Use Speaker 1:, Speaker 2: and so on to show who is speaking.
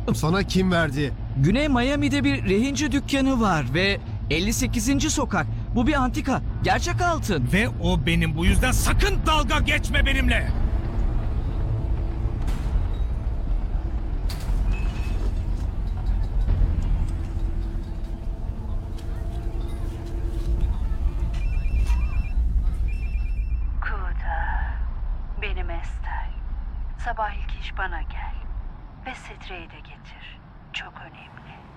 Speaker 1: Sana kim verdi?
Speaker 2: Güney Miami'de bir rehinci dükkanı var ve 58. sokak. Bu bir antika. Gerçek altın.
Speaker 3: Ve o benim, bu yüzden sakın dalga geçme benimle.
Speaker 4: Kuda, benim Estel. Sabah ilk iş bana gel. Ve Setre'yi de getir. Çok önemli.